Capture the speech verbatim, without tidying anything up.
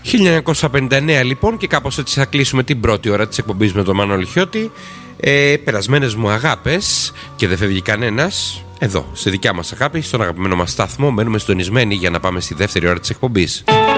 χίλια εννιακόσια πενήντα εννέα λοιπόν, και κάπως έτσι θα κλείσουμε την πρώτη ώρα της εκπομπής με τον Μάνο Λιχιώτη. ε, Περασμένες μου αγάπες, και δεν φεύγει κανένας. Εδώ, στη δικιά μας αγάπη, στον αγαπημένο μας σταθμό, μένουμε συντονισμένοι για να πάμε στη δεύτερη ώρα της εκπομπής.